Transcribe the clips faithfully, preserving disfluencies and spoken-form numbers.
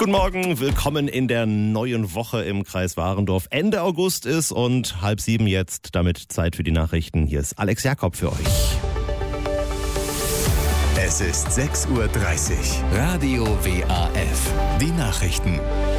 Guten Morgen, willkommen in der neuen Woche im Kreis Warendorf. Ende August ist und halb sieben jetzt, damit Zeit für die Nachrichten. Hier ist Alex Jakob für euch. Es ist sechs Uhr dreißig. Radio W A F. Die Nachrichten.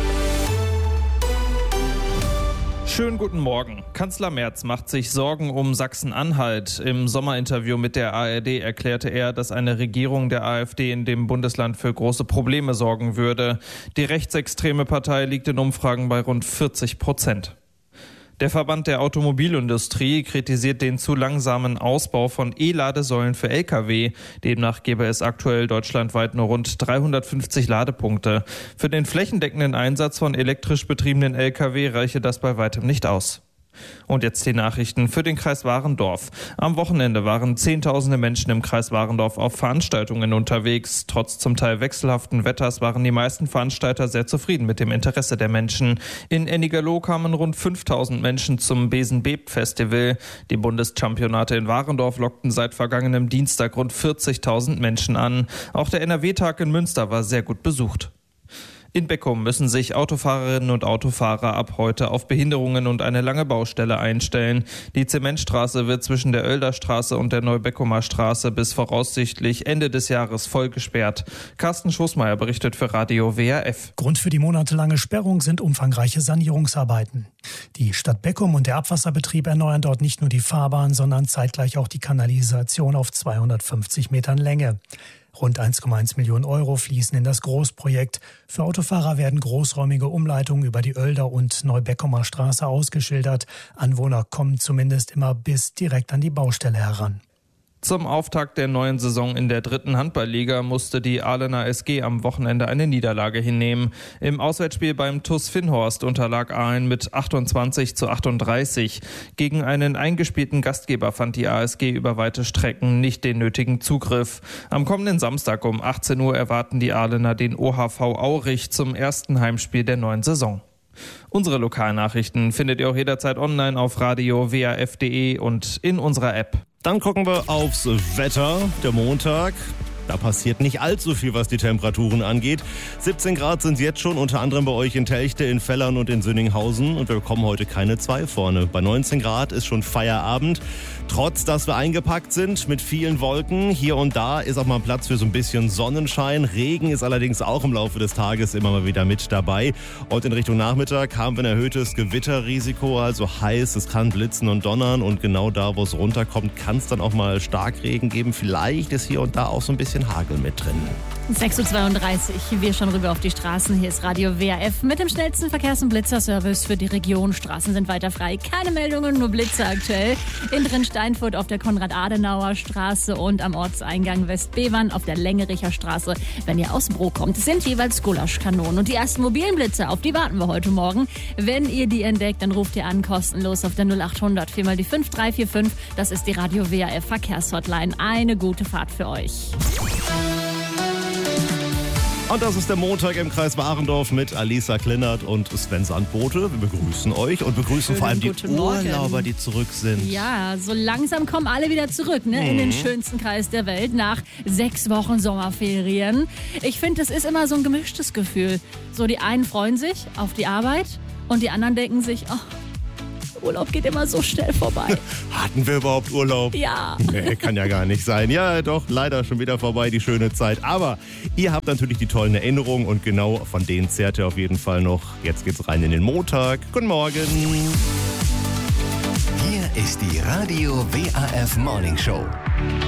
Schönen guten Morgen. Kanzler Merz macht sich Sorgen um Sachsen-Anhalt. Im Sommerinterview mit der A R D erklärte er, dass eine Regierung der AfD in dem Bundesland für große Probleme sorgen würde. Die rechtsextreme Partei liegt in Umfragen bei rund vierzig Prozent. Der Verband der Automobilindustrie kritisiert den zu langsamen Ausbau von E-Ladesäulen für L K W. Demnach gäbe es aktuell deutschlandweit nur rund dreihundertfünfzig Ladepunkte. Für den flächendeckenden Einsatz von elektrisch betriebenen L K W reiche das bei weitem nicht aus. Und jetzt die Nachrichten für den Kreis Warendorf. Am Wochenende waren Zehntausende Menschen im Kreis Warendorf auf Veranstaltungen unterwegs. Trotz zum Teil wechselhaften Wetters waren die meisten Veranstalter sehr zufrieden mit dem Interesse der Menschen. In Ennigerloh kamen rund fünftausend Menschen zum Besen-Bebt-Festival. Die Bundeschampionate in Warendorf lockten seit vergangenem Dienstag rund vierzigtausend Menschen an. Auch der N R W-Tag in Münster war sehr gut besucht. In Beckum müssen sich Autofahrerinnen und Autofahrer ab heute auf Behinderungen und eine lange Baustelle einstellen. Die Zementstraße wird zwischen der Oelder Straße und der Neubeckumer Straße bis voraussichtlich Ende des Jahres voll gesperrt. Carsten Schoßmeier berichtet für Radio W A F. Grund für die monatelange Sperrung sind umfangreiche Sanierungsarbeiten. Die Stadt Beckum und der Abwasserbetrieb erneuern dort nicht nur die Fahrbahn, sondern zeitgleich auch die Kanalisation auf zweihundertfünfzig Metern Länge. Rund eins Komma eins Millionen Euro fließen in das Großprojekt. Für Autofahrer werden großräumige Umleitungen über die Oelder und Neubeckumer Straße ausgeschildert. Anwohner kommen zumindest immer bis direkt an die Baustelle heran. Zum Auftakt der neuen Saison in der dritten Handballliga musste die Ahlener S G am Wochenende eine Niederlage hinnehmen. Im Auswärtsspiel beim T U S Finnhorst unterlag Ahlen mit achtundzwanzig zu achtunddreißig. Gegen einen eingespielten Gastgeber fand die A S G über weite Strecken nicht den nötigen Zugriff. Am kommenden Samstag um achtzehn Uhr erwarten die Ahlener den O H V Aurich zum ersten Heimspiel der neuen Saison. Unsere Lokalnachrichten findet ihr auch jederzeit online auf radio w a f punkt de und in unserer App. Dann gucken wir aufs Wetter, der Montag. Da passiert nicht allzu viel, was die Temperaturen angeht. siebzehn Grad sind jetzt schon, unter anderem bei euch in Telchte, in Vellern und in Sünninghausen. Und wir bekommen heute keine zwei vorne. Bei neunzehn Grad ist schon Feierabend. Trotz, dass wir eingepackt sind mit vielen Wolken. Hier und da ist auch mal Platz für so ein bisschen Sonnenschein. Regen ist allerdings auch im Laufe des Tages immer mal wieder mit dabei. Und in Richtung Nachmittag haben wir ein erhöhtes Gewitterrisiko. Also heiß, es kann blitzen und donnern. Und genau da, wo es runterkommt, kann es dann auch mal Starkregen geben. Vielleicht ist hier und da auch so ein bisschen Hagel mit drin. sechs Uhr zweiunddreißig, wir schauen rüber auf die Straßen. Hier ist Radio W A F mit dem schnellsten Verkehrs- und Blitzerservice für die Region. Straßen sind weiter frei, keine Meldungen, nur Blitzer aktuell. In Drin-Steinfurt auf der Konrad-Adenauer-Straße und am Ortseingang Westbevern auf der Längericher Straße, wenn ihr aus Bro kommt, sind jeweils Gulaschkanonen. Und die ersten mobilen Blitzer, auf die warten wir heute Morgen. Wenn ihr die entdeckt, dann ruft ihr an, kostenlos auf der null acht hundert vier mal die fünf drei vier fünf. Das ist die Radio W A F Verkehrshotline. Eine gute Fahrt für euch. Und das ist der Montag im Kreis Warendorf mit Alisa Klinnert und Sven Sandbote. Wir begrüßen euch und begrüßen Schönen vor allem die guten Morgen. Urlauber, die zurück sind. Ja, so langsam kommen alle wieder zurück, ne, Mhm. in den schönsten Kreis der Welt nach sechs Wochen Sommerferien. Ich finde, das ist immer so ein gemischtes Gefühl. So, die einen freuen sich auf die Arbeit und die anderen denken sich, oh, Urlaub geht immer so schnell vorbei. Hatten wir überhaupt Urlaub? Ja. Nee, kann ja gar nicht sein. Ja, doch, leider schon wieder vorbei, die schöne Zeit. Aber ihr habt natürlich die tollen Erinnerungen und genau von denen zehrt ihr auf jeden Fall noch. Jetzt geht's rein in den Montag. Guten Morgen. Hier ist die Radio W A F Morning Show.